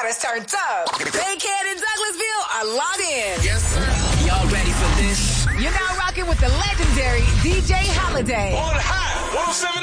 got us turned up. Bankhead and Douglasville are locked in. Yes, sir. Y'all ready for this? You're now rocking with the legendary DJ Holiday. On high, 107.